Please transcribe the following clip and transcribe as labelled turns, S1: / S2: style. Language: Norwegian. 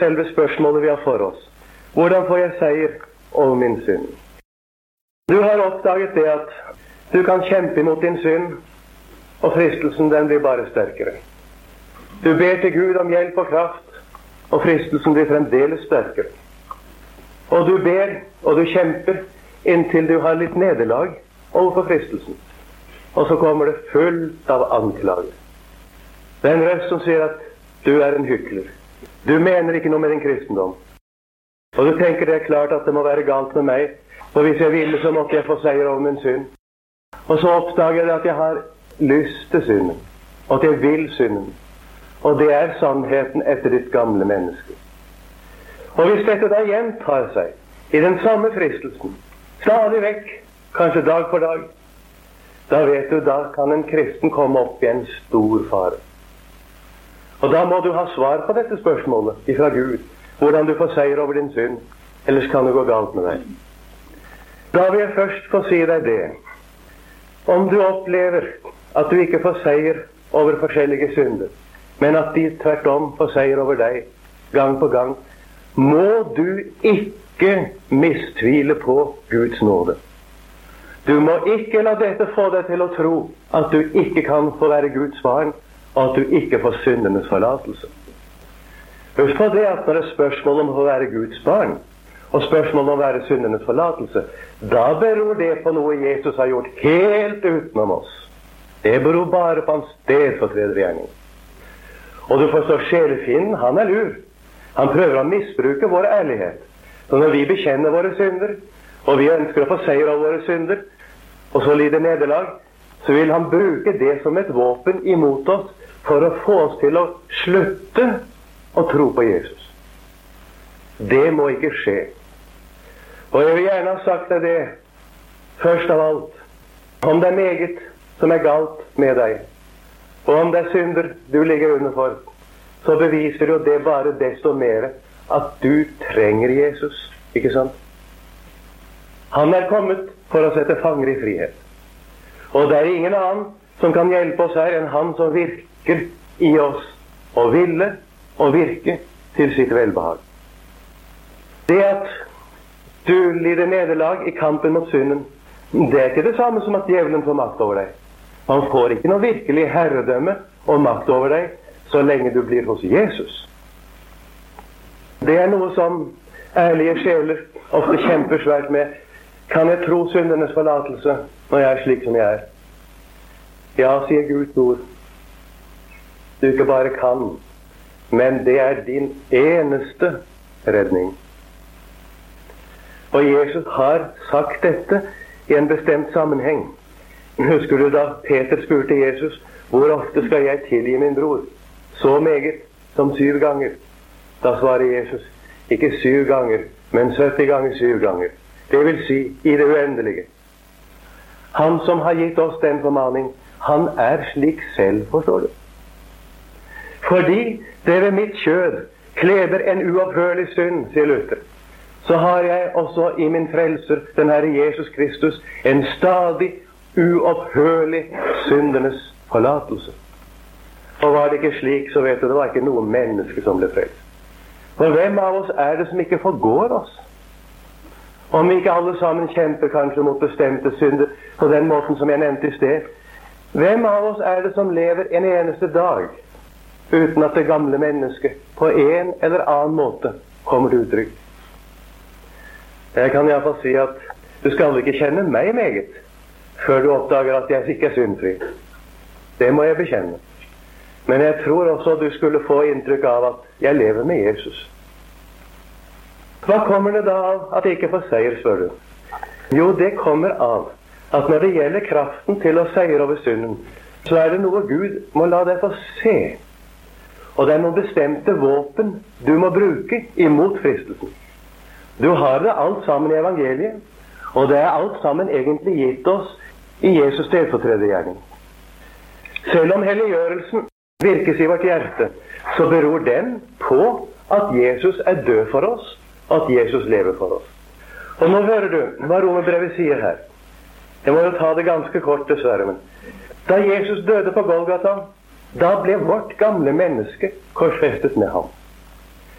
S1: selve spørsmålet vi har for oss. Hvordan får jeg seier over min synd? Du har oppdaget det at du kan kjempe imot din synd, og fristelsen den blir bare sterkere. Du ber til Gud om hjelp og kraft, og fristelsen blir fremdeles sterkere. Og du ber, og du kjemper, inntil du har litt nederlag overfor fristelsen. Og så kommer det fullt av anklager. Det er en røst som sier at du er en hykler. Du mener ikke noe med din kristendom. Og du tenker det er klart at det må være galt med meg, for hvis jeg ville så måtte jeg få seier over min synd. Og så oppdager jeg at jeg har lyst til synden, og at jeg vil synden. Og det er sannheten etter ditt gamle menneske. Og hvis dette da gjentar seg i den samme fristelsen, stadig vekk, kanskje dag for dag, da vet du, da kan en kristen komme opp i en stor fare. Og da må du ha svar på dette spørsmålet ifra Gud, hvordan du får seier over din synd, ellers kan det gå galt med deg. Da vil jeg først få si deg det. Om du opplever at du ikke får seier over forskjellige synder, men at de tvert om får seier over deg gang på gang, må du ikke mistvile på Guds nåde. Du må ikke la dette få deg til å tro at du ikke kan få være Guds barn, og at du ikke får syndenes forlatelse. Husk på det at når det er spørsmål om å være Guds barn, og spørsmål om å være syndenes forlatelse, da beror det på noe Jesus har gjort helt utenom oss. Det beror bare på hans stedfortredergjerning. Og du forstår, sjelefienden, han er lur. Han prøver å misbruke vår ærlighet. Så når vi bekjenner våre synder, og vi ønsker å få seier over våre synder, og så lider nederlag, så vil han bruke det som et våpen imot oss for å få oss til å slutte å tro på Jesus. Det må ikke skje. Og jeg vil gjerne ha sagt deg det, først av alt, om det er meget som er galt med deg, og om det er synder du ligger under for, så beviser jo det bare desto mer at du trenger Jesus, ikke sant? Han er kommet for å sette fanger i frihet. Og det er ingen annen som kan hjelpe oss her enn han som virker i oss, og ville og virke til sitt velbehag. Det at du lider nederlag i kampen mot synden, det er ikke det samme som at djevelen får makt over deg. Han får ikke noe virkelig herredømme og makt over deg så lenge du blir hos Jesus. Det er noe som ærlige sjeler ofte kjemper svært med. Kan jeg tro syndenes forlatelse når jeg er slik som jeg er? Ja, sier Guds ord. Du ikke bare kan, men det er din eneste redning. Og Jesus har sagt dette i en bestemt sammenheng. Husker du da Peter spurte Jesus, hvor ofte skal jeg tilgi min bror? Så meget som 7 ganger. Da svarer Jesus, ikke 7 ganger, men 70 ganger 7 ganger. Det vil si, i det uendelige. Han som har gitt oss den formaning, han er slik selv, forstår du. Fordi det ved mitt kjød kleber en uopphørlig synd, sier Luther, så har jeg også i min frelser, den Herre Jesus Kristus, en stadig uopphørlig syndenes forlatelse. Og var det ikke slik, så vet du, det var ikke noe menneske som ble frelst. For hvem av oss er det som ikke forgår oss? Om vi ikke alle sammen kjemper kanskje mot bestemte synder på den måten som jeg nevnte i sted, hvem av oss er det som lever en eneste dag uten at det gamle mennesket på en eller annen måte kommer til uttrykk? Jeg kan i hvert fall si at du skal ikke kjenne meg meget før du oppdager at jeg ikke er syndfri. Det må jeg bekjenne. Men jeg tror også du skulle få inntrykk av at jeg lever med Jesus. Hva kommer det da av at jeg ikke får seier, spør du? Jo, det kommer av at når det gjelder kraften til å seire over synden, så er det noe Gud må la deg få se. Og det er noen bestemte våpen du må bruke imot fristelsen. Du har det alt sammen i evangeliet, og det er alt sammen egentlig gitt oss i Jesus stedfortredergjerning. Selv om helliggjørelsen virkes i vårt hjerte, så beror den på at Jesus er død for oss, og at Jesus lever for oss. Og nå hører du hva Romerbrevet sier her. Jeg må jo ta det ganske kort dessverre, men da Jesus døde på Golgata, da ble vårt gamle menneske korsfestet med ham.